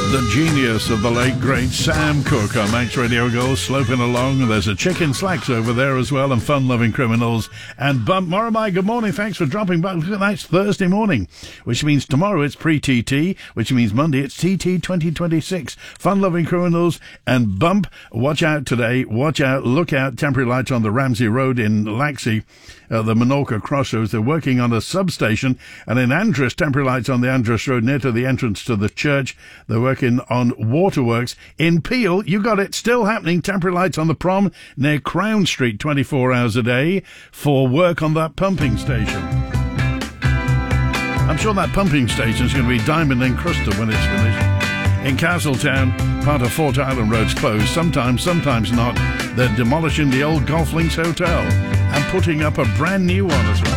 The genius of the late, great Sam Cooke on Manx Radio Goes, sloping along. There's a chicken slacks over there as well, and fun-loving criminals. And Bump Moramai, good morning. Thanks for dropping by. Look at that, it's Thursday morning, which means tomorrow it's pre-TT, which means Monday it's TT 2026. Fun-loving criminals and Bump. Watch out today. Watch out. Look out. Temporary lights on the Ramsey Road in Laxey. The Menorca Crossroads. They're working on a substation, and in Andros, temporary lights on the Andros Road near to the entrance to the church. They're working on waterworks. In Peel, you got it, still happening. Temporary lights on the Prom near Crown Street 24 hours a day for work on that pumping station. I'm sure that pumping station is going to be diamond encrusted when it's finished. In Castletown, part of Fort Island Road's closed. Sometimes not. They're demolishing the old Golf Links Hotel and putting up a brand new one as well.